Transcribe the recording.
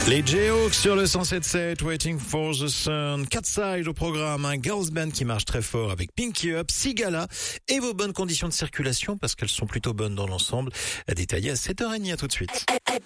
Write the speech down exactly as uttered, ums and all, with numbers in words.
Les J-Hawks sur le cent sept sept, Waiting for the Sun, Cat Side au programme, un girls band qui marche très fort avec Pinky Up, Sigala et vos bonnes conditions de circulation parce qu'elles sont plutôt bonnes dans l'ensemble. À détailler à sept heures trente, à tout de suite.